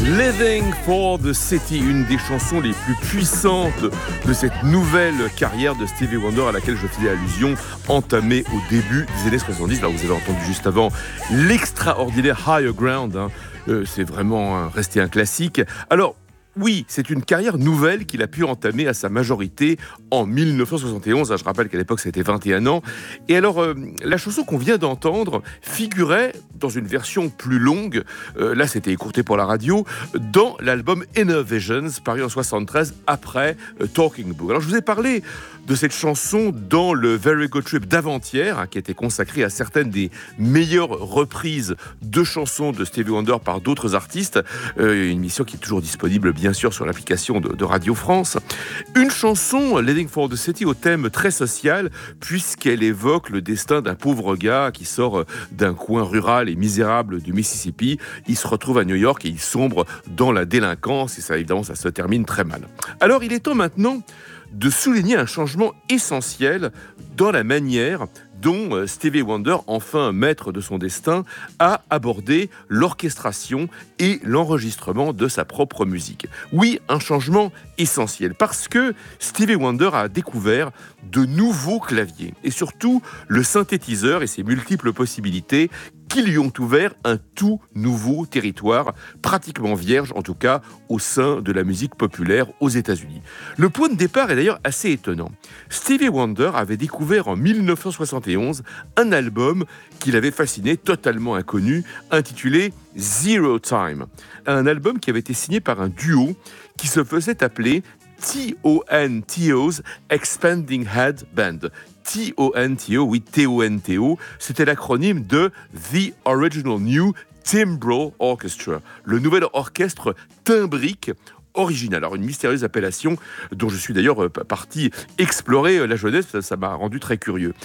Living for the City, une des chansons les plus puissantes de cette nouvelle carrière de Stevie Wonder à laquelle je faisais allusion, entamée au début des années 70. Là, vous avez entendu juste avant l'extraordinaire Higher Ground. C'est vraiment resté un classique. Alors, oui, c'est une carrière nouvelle qu'il a pu entamer à sa majorité en 1971. Je rappelle qu'à l'époque, c'était 21 ans. Et alors, la chanson qu'on vient d'entendre figurait dans une version plus longue, là c'était écourté pour la radio, dans l'album Inner Visions, paru en 73, après Talking Book. Alors, je vous ai parlé de cette chanson dans le Very Good Trip d'avant-hier, qui était consacré à certaines des meilleures reprises de chansons de Stevie Wonder par d'autres artistes. Une émission qui est toujours disponible, bien sûr, sur l'application de Radio France. Une chanson, Living for the City, au thème très social, puisqu'elle évoque le destin d'un pauvre gars qui sort d'un coin rural et misérable du Mississippi. Il se retrouve à New York et il sombre dans la délinquance. Et ça, évidemment, ça se termine très mal. Alors, il est temps maintenant de souligner un changement essentiel dans la manière dont Stevie Wonder, enfin maître de son destin, a abordé l'orchestration et l'enregistrement de sa propre musique. Oui, un changement essentiel, parce que Stevie Wonder a découvert de nouveaux claviers, et surtout le synthétiseur et ses multiples possibilités qui lui ont ouvert un tout nouveau territoire, pratiquement vierge en tout cas, au sein de la musique populaire aux États-Unis. Le point de départ est d'ailleurs assez étonnant. Stevie Wonder avait découvert en 1971 un album qui l'avait fasciné, totalement inconnu, intitulé Zero Time. Un album qui avait été signé par un duo qui se faisait appeler TONTO's Expanding Head Band. TONTO, oui, TONTO, c'était l'acronyme de The Original New Timbral Orchestra, le nouvel orchestre timbrique original. Alors, une mystérieuse appellation dont je suis d'ailleurs parti explorer la jeunesse, ça m'a rendu très curieux.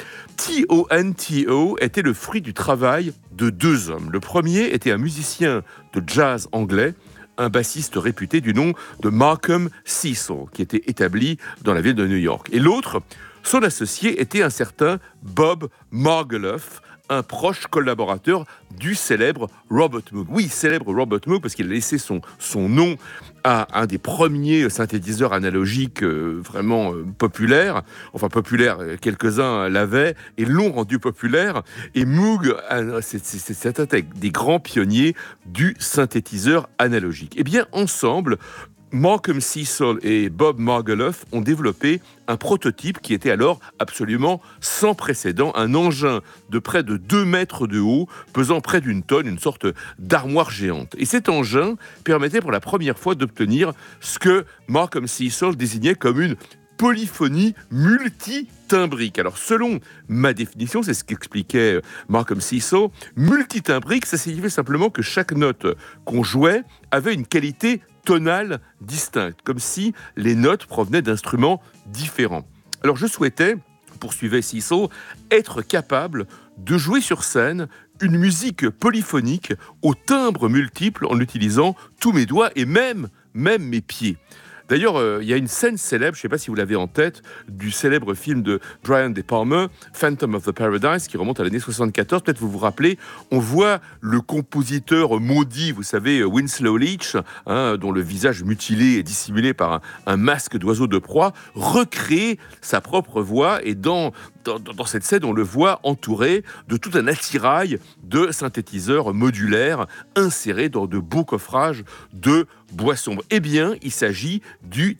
TONTO était le fruit du travail de deux hommes. Le premier était un musicien de jazz anglais, un bassiste réputé du nom de Malcolm Cecil, qui était établi dans la ville de New York. Et l'autre, son associé, était un certain Bob Margouleff, un proche collaborateur du célèbre Robert Moog. Oui, célèbre Robert Moog, parce qu'il a laissé son nom à un des premiers synthétiseurs analogiques vraiment populaires. Enfin, populaires, quelques-uns l'avaient et l'ont rendu populaire. Et Moog, c'est un des grands pionniers du synthétiseur analogique. Eh bien, ensemble, Malcolm Cecil et Bob Margouleff ont développé un prototype qui était alors absolument sans précédent, un engin de près de 2 mètres de haut, pesant près d'une tonne, une sorte d'armoire géante. Et cet engin permettait pour la première fois d'obtenir ce que Malcolm Cecil désignait comme une polyphonie multitimbrique. Alors, selon ma définition, c'est ce qu'expliquait Malcolm Cecil, multitimbrique, ça signifiait simplement que chaque note qu'on jouait avait une qualité tonale distincte, comme si les notes provenaient d'instruments différents. Alors, je souhaitais, poursuivait Cecil, être capable de jouer sur scène une musique polyphonique aux timbres multiples en utilisant tous mes doigts et même mes pieds. D'ailleurs, il y a une scène célèbre, je ne sais pas si vous l'avez en tête, du célèbre film de Brian De Palma, Phantom of the Paradise, qui remonte à l'année 74. Peut-être vous vous rappelez, on voit le compositeur maudit, vous savez, Winslow Leach, dont le visage mutilé est dissimulé par un masque d'oiseau de proie, recréer sa propre voix. Et dans cette scène, on le voit entouré de tout un attirail de synthétiseurs modulaires insérés dans de beaux coffrages de bois sombre. Eh bien, il s'agit du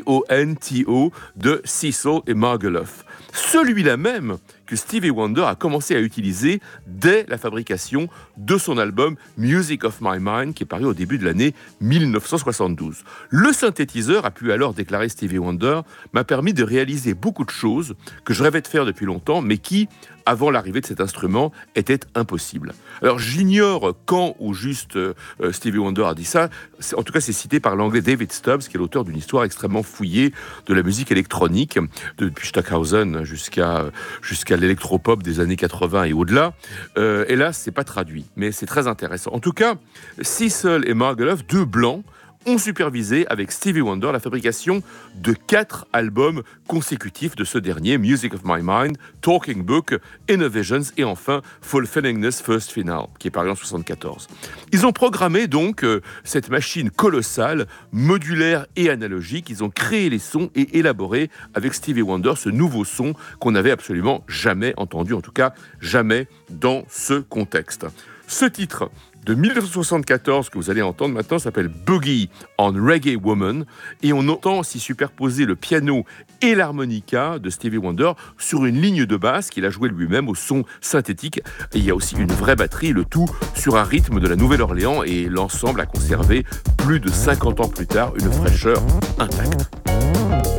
TONTO de Cecil et Margouleff. Celui-là même que Stevie Wonder a commencé à utiliser dès la fabrication de son album Music of My Mind, qui est paru au début de l'année 1972. Le synthétiseur, a pu alors déclarer Stevie Wonder, m'a permis de réaliser beaucoup de choses que je rêvais de faire depuis longtemps, mais qui, avant l'arrivée de cet instrument, étaient impossibles. Alors j'ignore quand ou juste Stevie Wonder a dit ça. En tout cas, c'est cité par l'anglais David Stubbs, qui est l'auteur d'une histoire extrêmement fouillée de la musique électronique, depuis Stockhausen jusqu'à l'électropop des années 80 et au-delà. Et là, c'est pas traduit, mais c'est très intéressant. En tout cas, Cecil et Margouleff, deux blancs, ont supervisé avec Stevie Wonder la fabrication de 4 albums consécutifs de ce dernier, Music of My Mind, Talking Book, Innovations et enfin Fulfillingness First Final, qui est paru en 1974. Ils ont programmé donc cette machine colossale, modulaire et analogique. Ils ont créé les sons et élaboré avec Stevie Wonder ce nouveau son qu'on n'avait absolument jamais entendu, en tout cas jamais dans ce contexte. Ce titre de 1974 que vous allez entendre maintenant s'appelle Boogie on Reggae Woman et on entend s'y superposer le piano et l'harmonica de Stevie Wonder sur une ligne de basse qu'il a jouée lui-même au son synthétique. Et il y a aussi une vraie batterie, le tout sur un rythme de la Nouvelle-Orléans et l'ensemble a conservé plus de 50 ans plus tard une fraîcheur intacte.